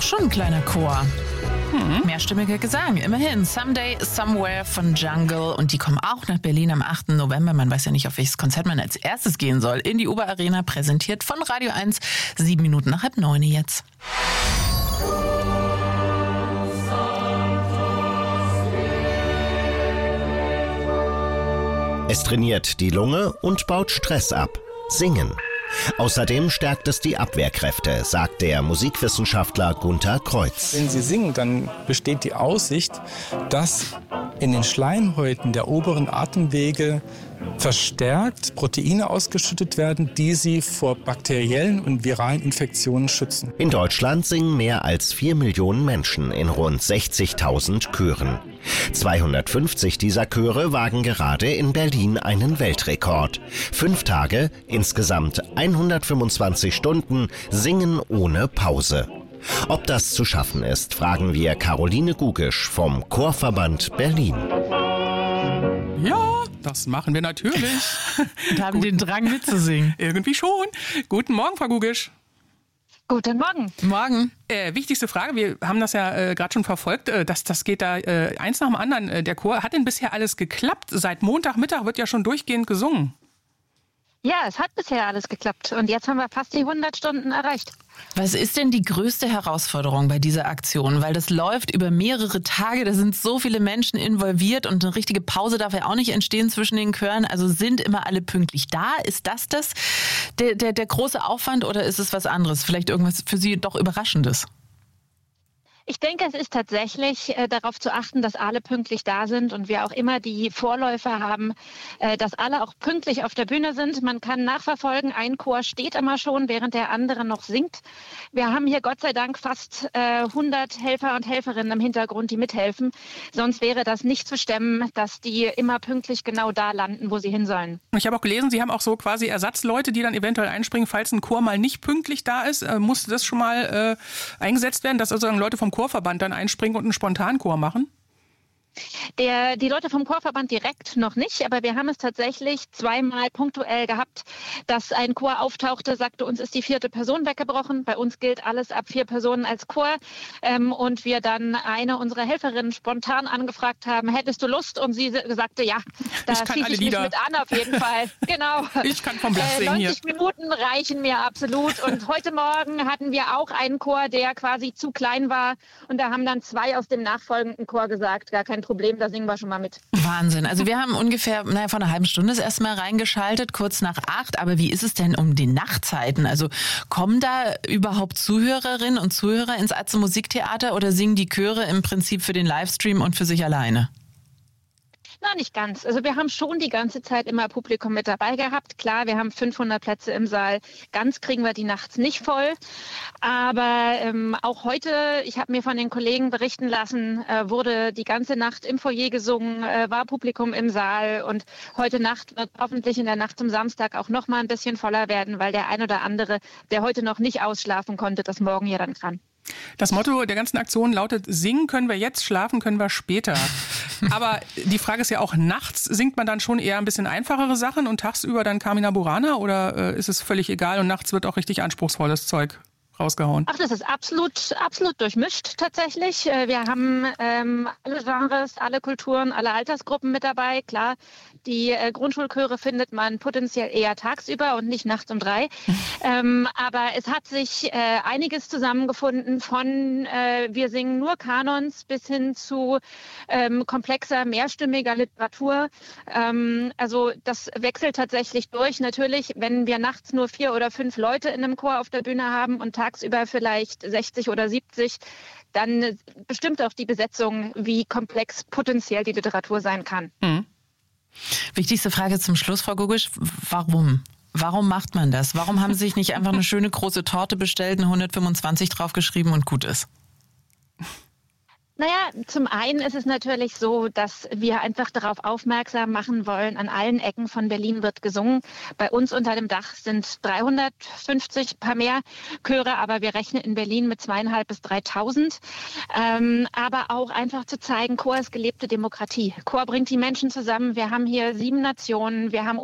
auch schon ein kleiner Chor. Mehrstimmiger Gesang, immerhin. Someday, Somewhere von Jungle. Und die kommen auch nach Berlin am 8. November. Man weiß ja nicht, auf welches Konzert man als erstes gehen soll. In die Uber Arena, präsentiert von Radio 1. 7 Minuten nach 8:30 jetzt. Es trainiert die Lunge und baut Stress ab. Singen. Außerdem stärkt es die Abwehrkräfte, sagt der Musikwissenschaftler Gunther Kreuz. Wenn Sie singen, dann besteht die Aussicht, dass in den Schleimhäuten der oberen Atemwege verstärkt Proteine ausgeschüttet werden, die sie vor bakteriellen und viralen Infektionen schützen. In Deutschland singen mehr als 4 Millionen Menschen in rund 60.000 Chören. 250 dieser Chöre wagen gerade in Berlin einen Weltrekord. 5 Tage, insgesamt 125 Stunden, singen ohne Pause. Ob das zu schaffen ist, fragen wir Caroline Gugisch vom Chorverband Berlin. Ja, das machen wir natürlich. Und haben den Drang mitzusingen. Irgendwie schon. Guten Morgen, Frau Gugisch. Guten Morgen. Morgen. Wichtigste Frage, wir haben das ja gerade schon verfolgt, das geht da eins nach dem anderen. Der Chor, hat denn bisher alles geklappt? Seit Montagmittag wird ja schon durchgehend gesungen. Ja, es hat bisher alles geklappt und jetzt haben wir fast die 100 Stunden erreicht. Was ist denn die größte Herausforderung bei dieser Aktion? Weil das läuft über mehrere Tage, da sind so viele Menschen involviert und eine richtige Pause darf ja auch nicht entstehen zwischen den Chören. Also sind immer alle pünktlich da? Ist das der große Aufwand oder ist es was anderes? Vielleicht irgendwas für Sie doch Überraschendes? Ich denke, es ist tatsächlich darauf zu achten, dass alle pünktlich da sind und wir auch immer die Vorläufer haben, dass alle auch pünktlich auf der Bühne sind. Man kann nachverfolgen, ein Chor steht immer schon, während der andere noch singt. Wir haben hier Gott sei Dank fast 100 Helfer und Helferinnen im Hintergrund, die mithelfen. Sonst wäre das nicht zu stemmen, dass die immer pünktlich genau da landen, wo sie hin sollen. Ich habe auch gelesen, Sie haben auch so quasi Ersatzleute, die dann eventuell einspringen, falls ein Chor mal nicht pünktlich da ist. Musste das schon mal eingesetzt werden, dass also Leute vom Chorverband dann einspringen und einen Spontanchor machen? Die Leute vom Chorverband direkt noch nicht, aber wir haben es tatsächlich zweimal punktuell gehabt, dass ein Chor auftauchte, sagte, uns ist die 4. Person weggebrochen. Bei uns gilt alles ab 4 Personen als Chor. Und wir dann eine unserer Helferinnen spontan angefragt haben, hättest du Lust? Und sie sagte, ja, da schließe ich mich mit an auf jeden Fall. Genau. Ich kann vom Blatt singen 90 hier. Minuten reichen mir absolut. Und heute Morgen hatten wir auch einen Chor, der quasi zu klein war. Und da haben dann 2 aus dem nachfolgenden Chor gesagt, gar kein Problem, da singen wir schon mal mit. Wahnsinn. Also wir haben ungefähr vor einer halben Stunde das erste Mal reingeschaltet, kurz nach 8. Aber wie ist es denn um die Nachtzeiten? Also kommen da überhaupt Zuhörerinnen und Zuhörer ins Atze Musiktheater oder singen die Chöre im Prinzip für den Livestream und für sich alleine? Na, nicht ganz. Also wir haben schon die ganze Zeit immer Publikum mit dabei gehabt. Klar, wir haben 500 Plätze im Saal. Ganz kriegen wir die nachts nicht voll. Aber auch heute, ich habe mir von den Kollegen berichten lassen, wurde die ganze Nacht im Foyer gesungen, war Publikum im Saal. Und heute Nacht wird hoffentlich in der Nacht zum Samstag auch noch mal ein bisschen voller werden, weil der ein oder andere, der heute noch nicht ausschlafen konnte, das morgen ja dann kann. Das Motto der ganzen Aktion lautet, singen können wir jetzt, schlafen können wir später. Aber die Frage ist ja auch, nachts singt man dann schon eher ein bisschen einfachere Sachen und tagsüber dann Carmina Burana oder ist es völlig egal und nachts wird auch richtig anspruchsvolles Zeug rausgehauen? Ach, das ist absolut durchmischt tatsächlich. Wir haben alle Genres, alle Kulturen, alle Altersgruppen mit dabei. Klar, die Grundschulchöre findet man potenziell eher tagsüber und nicht nachts um 3. Aber es hat sich einiges zusammengefunden von wir singen nur Kanons bis hin zu komplexer, mehrstimmiger Literatur. Also das wechselt tatsächlich durch. Natürlich, wenn wir nachts nur 4 oder 5 Leute in einem Chor auf der Bühne haben und tagsüber vielleicht 60 oder 70, dann bestimmt auch die Besetzung, wie komplex potenziell die Literatur sein kann. Mhm. Wichtigste Frage zum Schluss, Frau Gugisch, warum? Warum macht man das? Warum haben Sie sich nicht einfach eine schöne große Torte bestellt, eine 125 draufgeschrieben und gut ist? Naja, zum einen ist es natürlich so, dass wir einfach darauf aufmerksam machen wollen, an allen Ecken von Berlin wird gesungen. Bei uns unter dem Dach sind 350, paar mehr Chöre, aber wir rechnen in Berlin mit 2.500 bis 3.000. Aber auch einfach zu zeigen, Chor ist gelebte Demokratie. Chor bringt die Menschen zusammen. Wir haben hier 7 Nationen, wir haben